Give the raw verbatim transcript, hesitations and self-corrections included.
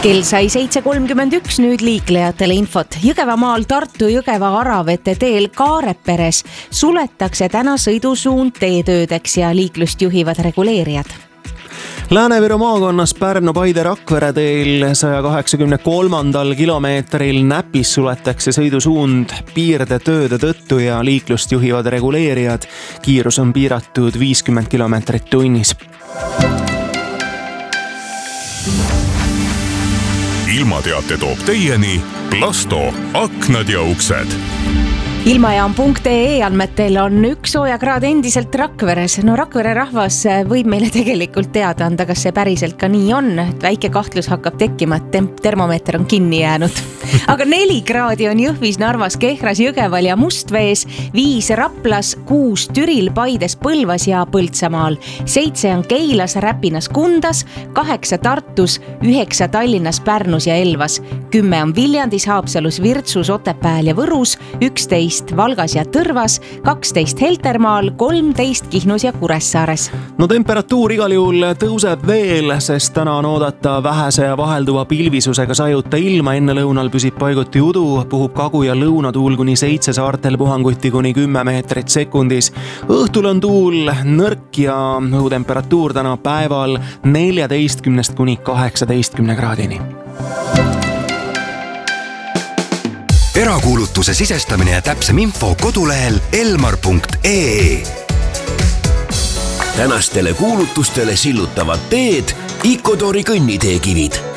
kell sai seitse kolmkümmend üks, nüüd liiklejatele infot. Jõgevamaal Tartu Jõgeva Aravete teel Kaareperes suletakse täna sõidusuund teetöödeks ja liiklust juhivad reguleerijad. Lääne-Viru maakonnas Pärnu-Paide-Rakvere teel saja kaheksakümne kolmandal kilomeetril Näpis suletakse sõidusuund piirdetööde tõttu ja liiklust juhivad reguleerijad. Kiirus on piiratud viiskümmend kilomeetrit tunnis. Ilmateate toob teieni Plasto aknad ja uksed. Ilmajaam punkt ee andmetel on üks soojakraad endiselt Rakveres. No Rakvere rahvas võib meile tegelikult teada anda, kas see päriselt ka nii on. Väike kahtlus hakkab tekkima, et temp- termomeeter on kinni jäänud. Aga neli kraadi on Jõhvis, Narvas, Kehras, Jõgeval ja Mustvees, viis Raplas, kuus Türil, Paides, Põlvas ja Põltsamaal. Seitse on Keilas, Räpinas, Kundas, kaheksa Tartus, üheksa Tallinnas, Pärnus ja Elvas. Kümme on Viljandis, Haapsalus, Virtsus, Otepääl ja Võrus, üksteist Valgas ja Tõrvas, kaksteist Heltermaal, kolmteist Kihnus ja Kuressaares. No temperatuur igal juhul tõuseb veel, sest täna on oodata vähese ja vahelduva pilvisusega sajuta ilma. Enne lõunal püsib paiguti udu, puhub kagu- ja lõunatuul kuni seitse, saartel puhanguti kuni kümme meetrit sekundis. Õhtul on tuul nõrk ja õhutemperatuur täna päeval neljateistkümnest kuni kaheksateistkümne kraadini. Erakuulutuse sisestamine ja täpsem info kodulehel elmar punkt ee. Tänastele kuulutustele sillutavad teed Icodori kõnniteekivid.